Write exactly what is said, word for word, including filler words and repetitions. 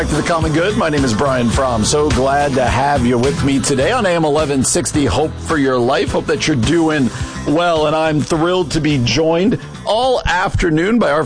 Back to the Common Good. My name is Brian Fromm. So glad to have you with me today on A M eleven sixty. Hope for your life. Hope that you're doing well. And I'm thrilled to be joined all afternoon by our